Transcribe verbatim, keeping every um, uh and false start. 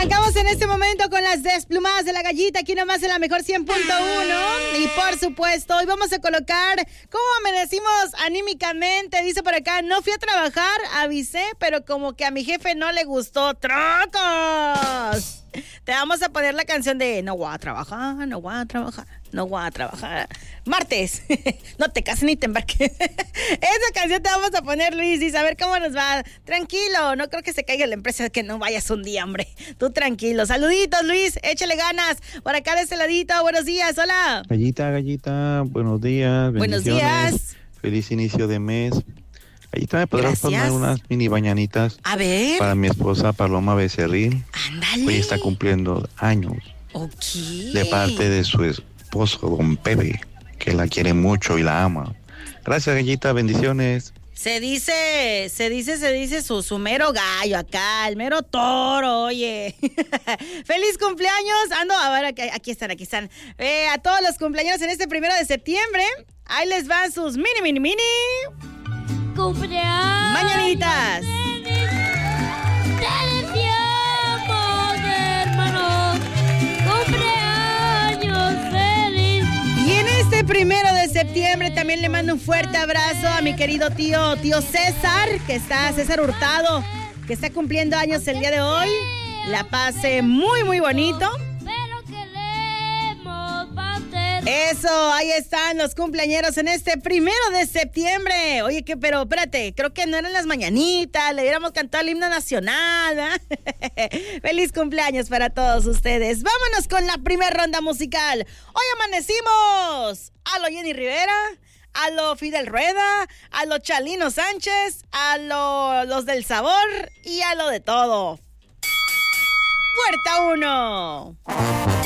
Arrancamos en este momento con las desplumadas de la gallita, aquí nomás en la mejor cien punto uno. Y por supuesto, hoy vamos a colocar cómo amanecimos anímicamente. Dice por acá, no fui a trabajar, avisé, pero como que a mi jefe no le gustó. ¡Trocos! Te vamos a poner la canción de no voy a trabajar, no voy a trabajar, no voy a trabajar. Martes, no te cases ni te embarques. Esa canción te vamos a poner, Luis, y saber cómo nos va. Tranquilo, no creo que se caiga la empresa, que no vayas un día, hombre. Tú tranquilo. Saluditos, Luis, échale ganas. Por acá de este ladito, buenos días, hola. Gallita, gallita, buenos días. Buenos días. Feliz inicio de mes. Gallita, ¿me podrás Gracias. poner unas mini bañanitas? A ver. Para mi esposa Paloma Becerril. Ándale. Hoy está cumpliendo años. Ok. De parte de su esposo, don Pepe, que la quiere mucho y la ama. Gracias, Gallita, bendiciones. Se dice, se dice, se dice su, su mero gallo acá, el mero toro, oye. ¡Feliz cumpleaños! Ando, a ver, aquí, aquí están, aquí están. Eh, a todos los cumpleaños en este primero de septiembre. Ahí les van sus mini, mini, mini... cumpleaños. Mañanitas. Te deseamos, hermano. Cumpleaños feliz. Y en este primero de septiembre también le mando un fuerte abrazo a mi querido tío, tío César, que está, César Hurtado, que está cumpliendo años el día de hoy. La pase muy, muy bonito. Eso, ahí están los cumpleañeros en este primero de septiembre. Oye, que, pero espérate, creo que no eran las mañanitas, le hubiéramos cantado el himno nacional, ¿eh? Feliz cumpleaños para todos ustedes. Vámonos con la primera ronda musical. Hoy amanecimos a lo Jenny Rivera, a lo Fidel Rueda, a lo Chalino Sánchez, a lo los del sabor y a lo de todo. Puerta uno.